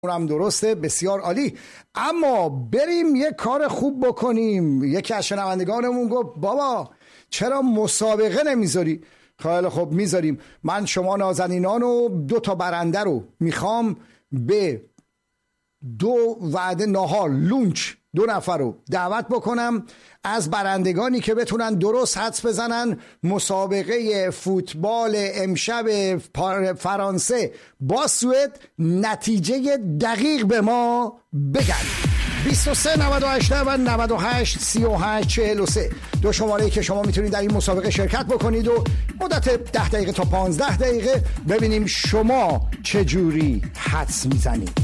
اونم درسته، بسیار عالی. اما بریم یه کار خوب بکنیم. یکی از شنوندگانمون گفت بابا چرا مسابقه نمیذاری؟ خیلی خب میذاریم. من شما نازنینان و 2 تا برنده رو میخوام به 2 وعده ناهار لونچ 2 نفر رو دعوت بکنم از برندگانی که بتونن درست حدس بزنن مسابقه فوتبال امشب فرانسه با سوئد نتیجه دقیق به ما بگن. 23 98 98 38 43 2 شماره که شما میتونید در این مسابقه شرکت بکنید و مدت 10 دقیقه تا 15 دقیقه ببینیم شما چه جوری حدس میزنید.